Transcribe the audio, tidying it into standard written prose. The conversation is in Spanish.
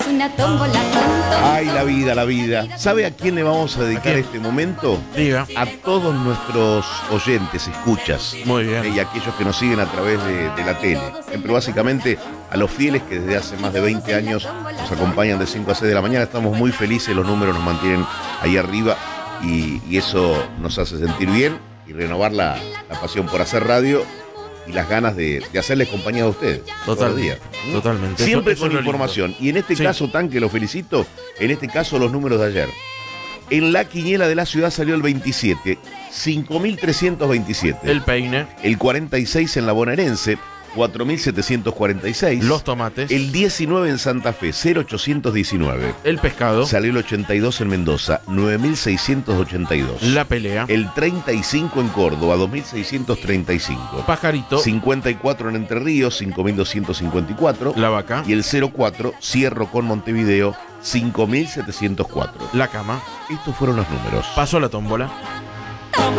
una tómbola, tonto. Ay, la vida, la vida. ¿Sabe a quién le vamos a dedicar este momento? Diga. A todos nuestros oyentes, escuchas. Muy bien. Y aquellos que nos siguen a través de la tele. Pero básicamente a los fieles que desde hace más de 20 años nos acompañan de 5 a 6 de la mañana. Estamos muy felices, los números nos mantienen ahí arriba y eso nos hace sentir bien y renovar la pasión por hacer radio y las ganas de hacerles compañía a ustedes. Total, todos los días. totalmente. Siempre Eso con es lo información. lindo. Y en este Sí. caso, Tan, que lo felicito, en este caso los números de ayer. En la quiniela de la ciudad salió el 27, 5.327. El peine, El 46 en la bonaerense, 4.746. los tomates, El 19 en Santa Fe, 0.819. el pescado, Salió el 82 en Mendoza, 9.682. la pelea, El 35 en Córdoba, 2.635. pajarito, 54 en Entre Ríos, 5.254. la vaca, Y el 04, cierro con Montevideo, 5.704. la cama. Estos fueron los números. Paso a la tómbola.